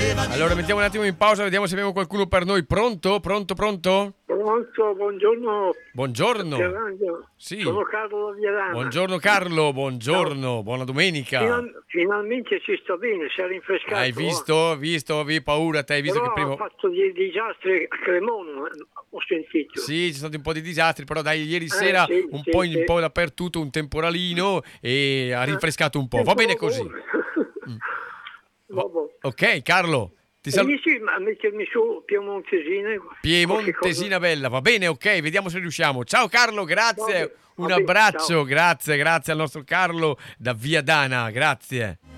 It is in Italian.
Allora mettiamo un attimo in pausa, vediamo se abbiamo qualcuno per noi. Pronto? Pronto? Pronto, buongiorno. Buongiorno. Gerardo. Sì. Sono Carlo da Viadana. Buongiorno Carlo, buongiorno, buona domenica. Finalmente ci sto bene, si è rinfrescato. Hai visto? Avevi paura te, hai visto Però che prima... ho fatto dei disastri a Cremona, ho sentito. Sì, ci sono stati un po' di disastri, però dai, ieri sera sì, un sì, po' sì. dappertutto, un temporalino e ha rinfrescato un po'. Va bene così. Vabbè. Ok, Carlo, ti saluto. Sì, ma mettermi su Piemontesina. Piemontesina bella, va bene, ok, vediamo se riusciamo. Ciao Carlo, grazie, Vabbè, un vabbè, abbraccio, ciao. grazie al nostro Carlo da Viadana, grazie.